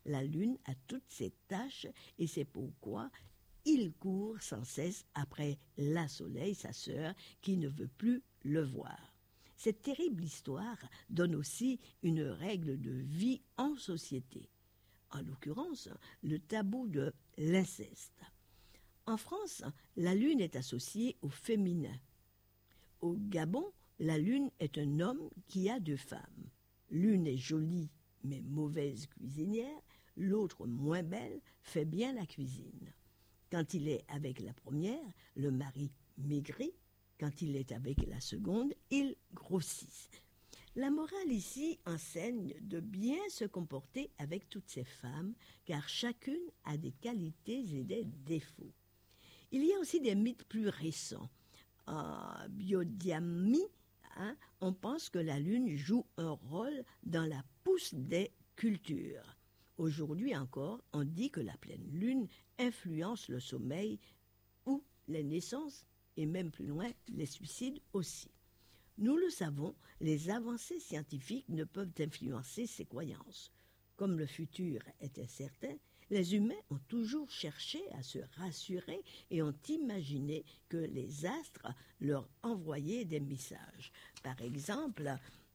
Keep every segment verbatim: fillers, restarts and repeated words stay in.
la lune a toutes ses tâches et c'est pourquoi il court sans cesse après la Soleil, sa sœur, qui ne veut plus le voir. Cette terrible histoire donne aussi une règle de vie en société. En l'occurrence, le tabou de l'inceste. En France, la lune est associée au féminin. Au Gabon, la lune est un homme qui a deux femmes. L'une est jolie mais mauvaise cuisinière, l'autre moins belle fait bien la cuisine. Quand il est avec la première, le mari maigrit. Quand il est avec la seconde, il grossit. La morale ici enseigne de bien se comporter avec toutes ces femmes, car chacune a des qualités et des défauts. Il y a aussi des mythes plus récents. En biodynamie, hein, on pense que la lune joue un rôle dans la pousse des cultures. Aujourd'hui encore, on dit que la pleine lune influence le sommeil ou les naissances, et même plus loin, les suicides aussi. Nous le savons, les avancées scientifiques ne peuvent influencer ces croyances. Comme le futur est incertain, les humains ont toujours cherché à se rassurer et ont imaginé que les astres leur envoyaient des messages. Par exemple,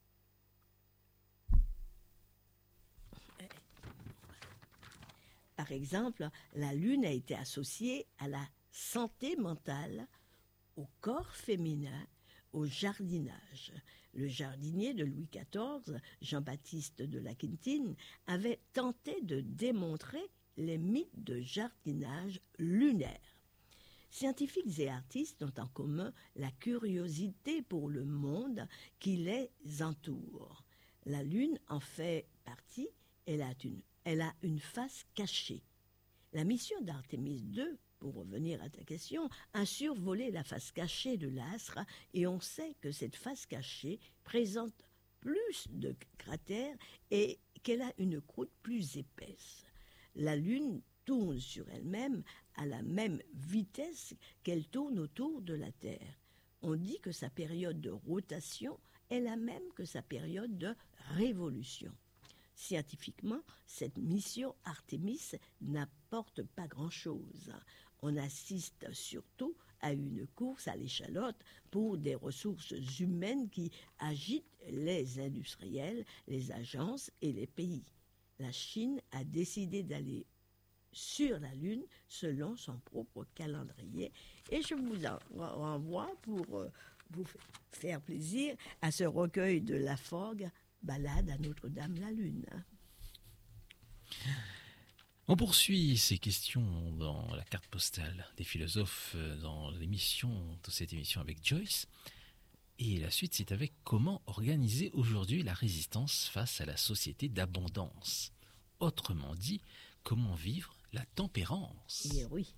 Par exemple, la lune a été associée à la santé mentale, au corps féminin, au jardinage. Le jardinier de Louis quatorze, Jean-Baptiste de La Quintine, avait tenté de démontrer les mythes de jardinage lunaire. Scientifiques et artistes ont en commun la curiosité pour le monde qui les entoure. La lune en fait partie, elle a une Elle a une face cachée. La mission d'Artémis deux, pour revenir à ta question, a survolé la face cachée de l'astre et on sait que cette face cachée présente plus de cratères et qu'elle a une croûte plus épaisse. La Lune tourne sur elle-même à la même vitesse qu'elle tourne autour de la Terre. On dit que sa période de rotation est la même que sa période de révolution. Scientifiquement, cette mission Artémis n'apporte pas grand-chose. On assiste surtout à une course à l'échalote pour des ressources humaines qui agitent les industriels, les agences et les pays. La Chine a décidé d'aller sur la Lune selon son propre calendrier et je vous en renvoie pour euh, vous faire plaisir à ce recueil de Laforgue, Balade à Notre-Dame-la-Lune. On poursuit ces questions dans la carte postale des philosophes dans l'émission, dans cette émission avec Joyce. Et la suite, c'est avec comment organiser aujourd'hui la résistance face à la société d'abondance. Autrement dit, comment vivre la tempérance. Et oui,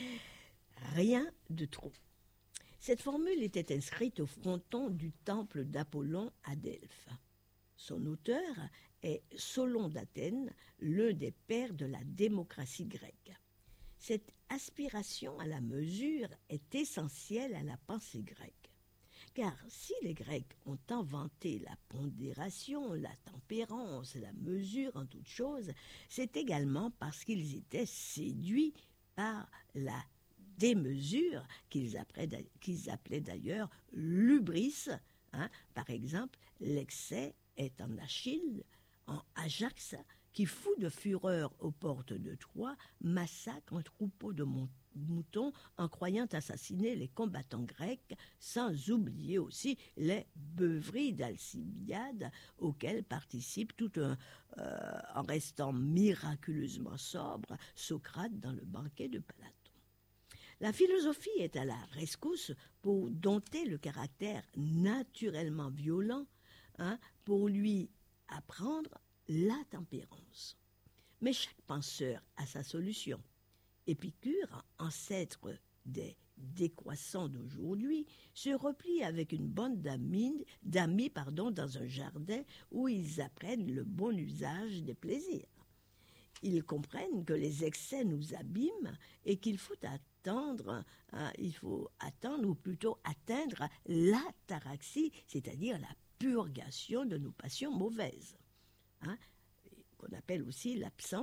rien de trop. Cette formule était inscrite au fronton du temple d'Apollon à Delphes. Son auteur est Solon d'Athènes, l'un des pères de la démocratie grecque. Cette aspiration à la mesure est essentielle à la pensée grecque. Car si les Grecs ont inventé la pondération, la tempérance, la mesure en toutes choses, c'est également parce qu'ils étaient séduits par la démesure qu'ils appelaient, qu'ils appelaient d'ailleurs l'hubris. Hein, par exemple, l'excès est en Achille, en Ajax, qui, fou de fureur aux portes de Troie, massacre un troupeau de moutons en croyant assassiner les combattants grecs, sans oublier aussi les beuveries d'Alcibiade auxquelles participe tout un, euh, en restant miraculeusement sobre, Socrate dans le banquet de Platon. La philosophie est à la rescousse pour dompter le caractère naturellement violent, hein, pour lui apprendre la tempérance. Mais chaque penseur a sa solution. Épicure, ancêtre des décroissants d'aujourd'hui, se replie avec une bande d'amis, d'amis pardon, dans un jardin où ils apprennent le bon usage des plaisirs. Ils comprennent que les excès nous abîment et qu'il faut attendre, hein, il faut attendre ou plutôt atteindre l'ataraxie, c'est-à-dire la purgation de nos passions mauvaises, hein, qu'on appelle aussi l'absence